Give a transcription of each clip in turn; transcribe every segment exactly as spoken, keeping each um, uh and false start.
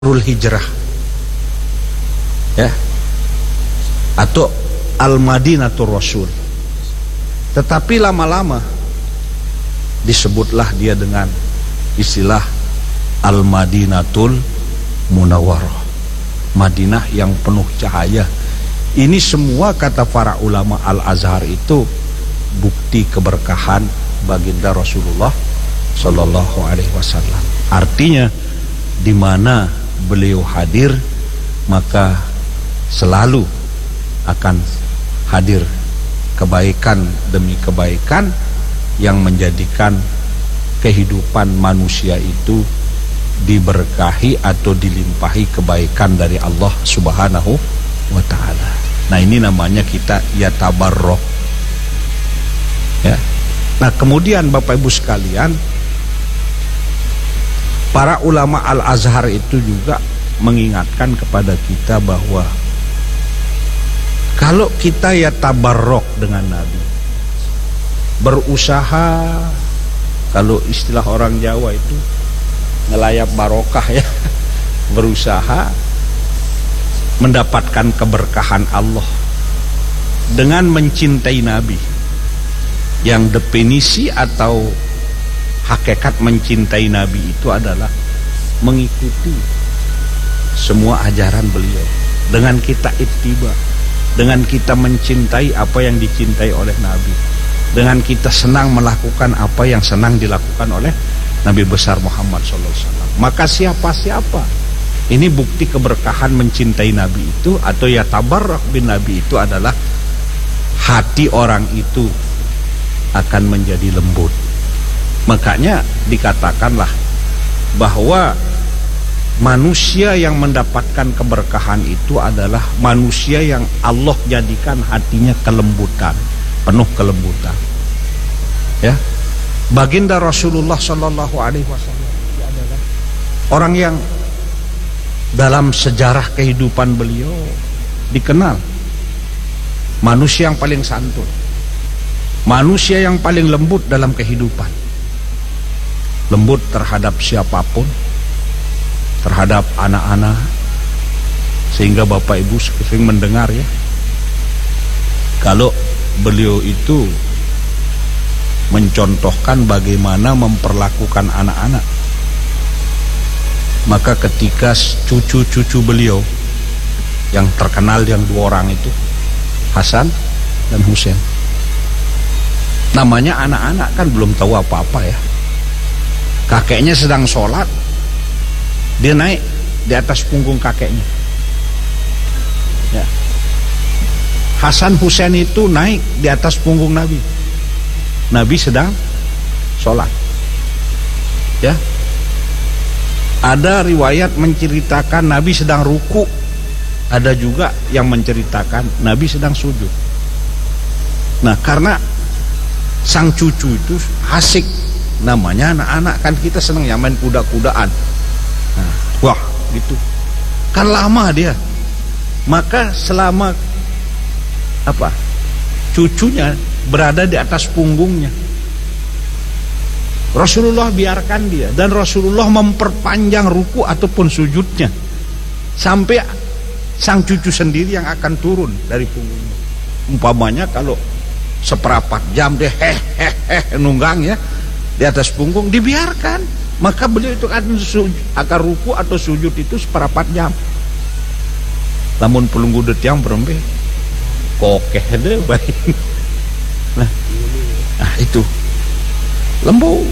Darul Hijrah, ya, atau Al-Madinatul Rasul. Tetapi lama-lama disebutlah dia dengan istilah Al-Madinatul Munawwarah, Madinah yang penuh cahaya. Ini semua kata para ulama Al-Azhar itu bukti keberkahan baginda Rasulullah Sallallahu Alaihi Wasallam. Artinya di mana beliau hadir, maka selalu akan hadir kebaikan demi kebaikan yang menjadikan kehidupan manusia itu diberkahi atau dilimpahi kebaikan dari Allah Subhanahu wa Ta'ala. Nah, ini namanya kita ya tabarruk, ya. Nah, kemudian Bapak Ibu sekalian, para ulama Al-Azhar itu juga mengingatkan kepada kita bahwa kalau kita ya tabarruk dengan Nabi, berusaha, kalau istilah orang Jawa itu ngelayap barokah, ya, berusaha mendapatkan keberkahan Allah dengan mencintai Nabi, yang definisi atau hakikat mencintai Nabi itu adalah mengikuti semua ajaran beliau, dengan kita ittiba, dengan kita mencintai apa yang dicintai oleh Nabi, dengan kita senang melakukan apa yang senang dilakukan oleh Nabi besar Muhammad shallallahu alaihi wasallam. Maka siapa-siapa, ini bukti keberkahan mencintai Nabi itu atau ya tabarruk bin Nabi itu adalah hati orang itu akan menjadi lembut. Makanya dikatakanlah bahwa manusia yang mendapatkan keberkahan itu adalah manusia yang Allah jadikan hatinya kelembutan, penuh kelembutan, ya. Baginda Rasulullah Sallallahu Alaihi Wasallam adalah orang yang dalam sejarah kehidupan beliau dikenal manusia yang paling santun, manusia yang paling lembut dalam kehidupan, lembut terhadap siapapun, terhadap anak-anak, sehingga Bapak Ibu sering mendengar, ya, kalau beliau itu mencontohkan bagaimana memperlakukan anak-anak, maka ketika cucu-cucu beliau yang terkenal yang dua orang itu, Hasan dan Husain, namanya anak-anak kan belum tahu apa-apa, ya. Kakeknya sedang sholat, dia naik di atas punggung kakeknya, ya. Hasan Husain itu naik di atas punggung Nabi, Nabi sedang sholat, ya. Ada riwayat menceritakan Nabi sedang ruku, ada juga yang menceritakan Nabi sedang sujud. Nah, karena sang cucu itu asik, namanya anak-anak kan kita senang ya main kuda-kudaan. Nah, wah gitu kan lama dia, maka selama apa cucunya berada di atas punggungnya, Rasulullah biarkan dia, dan Rasulullah memperpanjang ruku ataupun sujudnya sampai sang cucu sendiri yang akan turun dari punggungnya. Umpamanya kalau seperapat jam dia heh heh heh nunggang, ya, di atas punggung, dibiarkan, maka beliau itu akan akan ruku atau sujud itu seperapat jam. Namun pelunggu detiang berembe kokeh deh baik. Nah, nah itu lembut.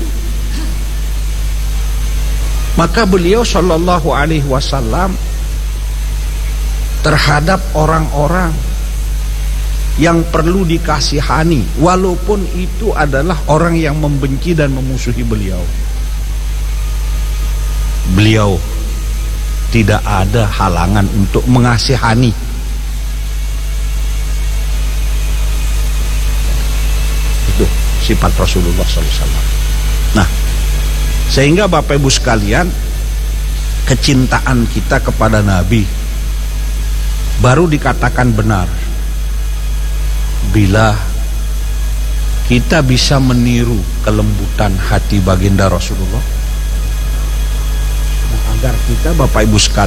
Maka beliau Shallallahu Alaihi Wasallam terhadap orang-orang yang perlu dikasihani, walaupun itu adalah orang yang membenci dan memusuhi beliau, beliau tidak ada halangan untuk mengasihani. Itu sifat Rasulullah shallallahu alaihi wasallam. Nah, sehingga Bapak Ibu sekalian, kecintaan kita kepada Nabi baru dikatakan benar bila kita bisa meniru kelembutan hati baginda Rasulullah agar kita Bapak Ibu sekalian